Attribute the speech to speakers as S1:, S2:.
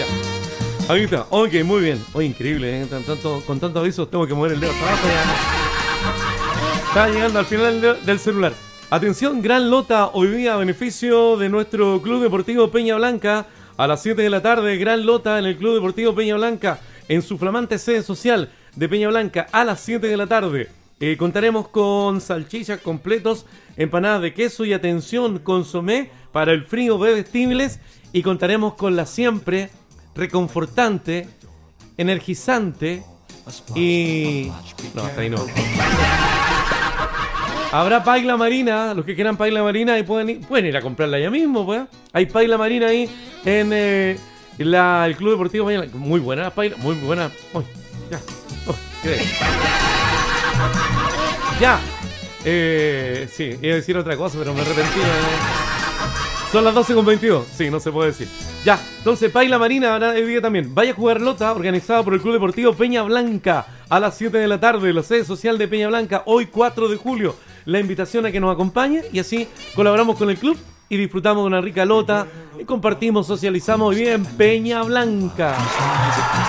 S1: Ya. Ahí está. Ok, muy bien. Oye, increíble, ¿eh? Con tantos avisos tengo que mover el dedo hasta abajo ya. Está llegando al final del celular. Atención, gran lota hoy día a beneficio de nuestro Club Deportivo Peña Blanca. A las 7 de la tarde, gran lota en el Club Deportivo Peña Blanca, en su flamante sede social de Peña Blanca, a las 7 de la tarde. Contaremos con salchichas completos, empanadas de queso y atención, consomé para el frío bebestibles. Y contaremos con la siempre reconfortante, energizante y... No, hasta ahí no. Habrá paila marina, los que quieran paila marina y pueden ir a comprarla ya mismo, pues. Hay paila marina ahí en el Club Deportivo Peña Blanca. Muy buena la paila, muy buena. Uy, ya. Ya. Sí, iba a decir otra cosa, pero me arrepentí. Son las 12:22. Sí, no se puede decir. Ya, entonces paila marina ahora el día también. Vaya a jugar lota, organizada por el Club Deportivo Peña Blanca, a las 7 de la tarde, la sede social de Peña Blanca, hoy 4 de julio. La invitación a que nos acompañe y así colaboramos con el club y disfrutamos de una rica lota y compartimos, socializamos bien Peña Blanca.